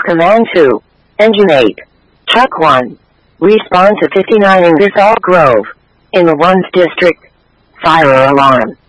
Command 2. Engine 8. Truck 1. Response to 59 Ingersoll Grove. In the 1's district. Fire alarm.